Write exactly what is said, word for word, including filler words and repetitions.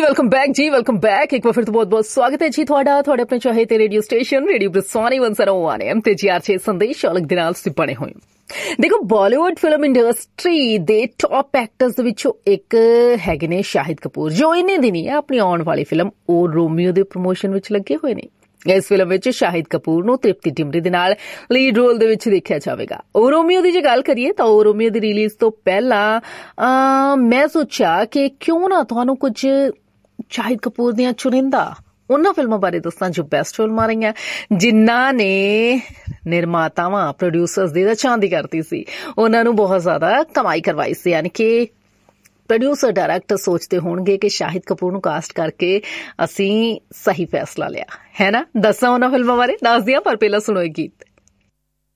Welcome back जी, welcome back. एक बार फिर तो बहुत बहुत स्वागत है जी ਤੁਹਾਡਾ ਤੁਹਾਡੇ ਆਪਣੇ ਚਾਹੇ ਤੇ radio station radio ਬ੍ਰਿਸਵਾਨੀ one oh one M ਤੇ ਜੀ ਆਰ ਛੇ ਸੰਦੇਸ਼ ਔਲਖ ਦੇ ਨਾਲ ਤੁਸੀਂ ਬਣੇ ਹੋਏ। ਦੇਖੋ, ਬਾਲੀਵੁੱਡ ਫਿਲਮ ਇੰਡਸਟਰੀ ਦੇ ਟੌਪ ਐਕਟਰਸ ਦੇ ਵਿੱਚੋਂ ਇੱਕ ਹੈਗੇ ਨੇ ਸ਼ਾਹਿਦ ਕਪੂਰ, ਜੋ ਇਹਨੇ ਦਿਨੀ ਆਪਣੀ ਆਉਣ ਵਾਲੀ ਫਿਲਮ ਓ ਰੋਮੀਓ ਦੇ ਪ੍ਰਮੋਸ਼ਨ ਵਿੱਚ ਲੱਗੇ ਹੋਏ ਨੇ। ਇਸ ਫਿਲਮ ਵਿੱਚ ਸ਼ਾਹਿਦ ਕਪੂਰ ਨੂੰ ਤ੍ਰਿਪਤੀ ਡਿਮਰੀ ਦੇ ਨਾਲ ਲੀਡ ਰੋਲ ਦੇ ਵਿੱਚ ਦੇਖਿਆ ਜਾਵੇਗਾ। ਓ ਰੋਮੀਓ ਦੀ ਜੇ ਗੱਲ ਕਰੀਏ ਤਾਂ ਓ ਰੋਮੀਓ ਦੀ ਰਿਲੀਜ਼ ਤੋਂ ਪਹਿਲਾਂ ਮੈਂ ਸੋਚਿਆ ਕਿ ਕਿਉਂ ਨਾ ਤੁਹਾਨੂੰ ਕੁਝ ਸ਼ਾਹਿਦ ਕਪੂਰ ਦੀਆਂ ਚੁਣਿੰਦਾ ਉਹਨਾਂ ਫਿਲਮਾਂ ਬਾਰੇ ਦੱਸਾਂ ਜੋ ਬੈਸਟ ਫਿਲਮਾਂ ਰਹੀਆਂ, ਜਿਨ੍ਹਾਂ ਨੇ ਨਿਰਮਾਤਾਵਾਂ ਪ੍ਰੋਡਿਊਸਰਸ ਦੀ ਤਾਂ ਚਾਂਦੀ ਕਰਤੀ ਸੀ, ਉਹਨਾਂ ਨੂੰ ਬਹੁਤ ਜ਼ਿਆਦਾ ਕਮਾਈ ਕਰਵਾਈ ਸੀ। ਯਾਨੀ ਕਿ ਪ੍ਰੋਡਿਊਸਰ ਡਾਇਰੈਕਟਰ ਸੋਚਦੇ ਹੋਣਗੇ ਕਿ ਸ਼ਾਹਿਦ ਕਪੂਰ ਨੂੰ ਕਾਸਟ ਕਰਕੇ ਅਸੀਂ ਸਹੀ ਫੈਸਲਾ ਲਿਆ ਹੈ ਨਾ। ਦੱਸਾਂ ਉਹਨਾਂ ਫਿਲਮਾਂ ਬਾਰੇ ਦੱਸਦੀ ਹਾਂ, ਪਰ ਪਹਿਲਾਂ ਸੁਣੋ ਇਹ ਗੀਤ।